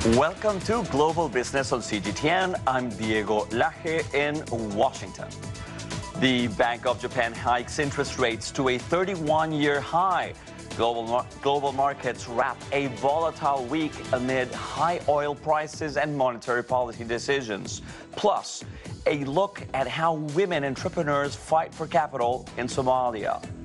Welcome to Global Business on CGTN. I'm Diego Laje in Washington. The Bank of Japan hikes interest rates to a 31-year high. Global markets wrap a volatile week amid high oil prices and monetary policy decisions. Plus, a look at how women entrepreneurs fight for capital in Somalia.